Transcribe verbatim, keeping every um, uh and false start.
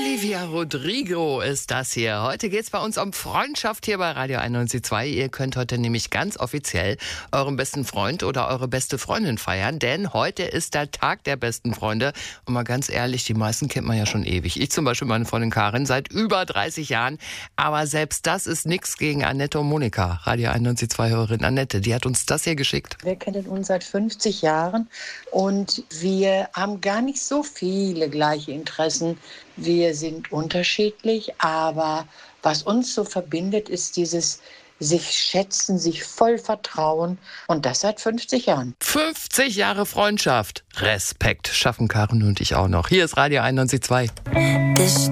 Olivia Rodrigo ist das hier. Heute geht's bei uns um Freundschaft hier bei Radio einundneunzig Komma zwei. Ihr könnt heute nämlich ganz offiziell euren besten Freund oder eure beste Freundin feiern, denn heute ist der Tag der besten Freunde. Und mal ganz ehrlich, die meisten kennt man ja schon ewig. Ich zum Beispiel meine Freundin Karin seit über dreißig Jahren. Aber selbst das ist nichts gegen Annette und Monika. Radio einundneunzig Komma zwei-Hörerin Annette, die hat uns das hier geschickt. Wir kennen uns seit fünfzig Jahren und wir haben gar nicht so viele gleiche Interessen. Wir sind unterschiedlich, aber was uns so verbindet, ist dieses sich schätzen, sich voll vertrauen und das seit fünfzig Jahren. fünfzig Jahre Freundschaft. Respekt schaffen Karin und ich auch noch. Hier ist Radio einundneunzig Komma zwei.